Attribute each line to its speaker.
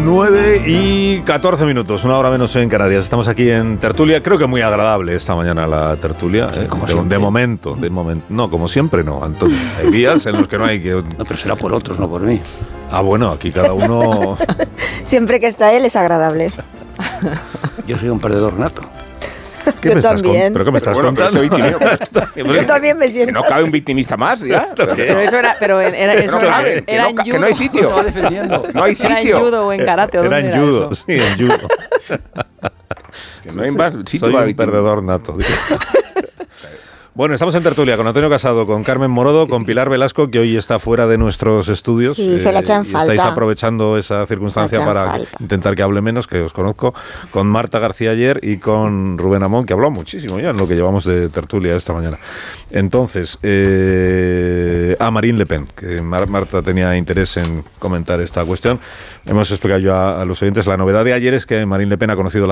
Speaker 1: 9:14, una hora menos en Canarias. Estamos aquí en tertulia. Creo que muy agradable esta mañana la tertulia. De momento. No, como siempre no, Antonio. Hay días en los que no hay que...
Speaker 2: No, pero será por otros, no por mí.
Speaker 1: Bueno, aquí cada uno...
Speaker 3: Siempre que está él es agradable.
Speaker 2: Yo soy un perdedor nato.
Speaker 3: Yo también.
Speaker 1: ¿Pero qué me estás contando?
Speaker 3: Yo también me siento.
Speaker 4: Que no cabe un victimista más, ¿ya?
Speaker 5: Pero eso era,
Speaker 4: que no hay sitio. No hay sitio.
Speaker 5: Era en judo o en karate.
Speaker 1: Era en judo, sí, en judo.
Speaker 4: Que no hay más sitio.
Speaker 1: Soy un perdedor nato. Bueno, estamos en tertulia con Antonio Casado, con Carmen Morodo, con Pilar Velasco, que hoy está fuera de nuestros estudios.
Speaker 3: Sí, se la echan falta.
Speaker 1: Estáis aprovechando esa circunstancia para intentar que hable menos, que os conozco. Con Marta García ayer y con Rubén Amón, que ha hablado muchísimo ya en lo que llevamos de tertulia esta mañana. Entonces, a Marine Le Pen, que Marta tenía interés en comentar esta cuestión. Hemos explicado yo a los oyentes. La novedad de ayer es que Marine Le Pen ha conocido la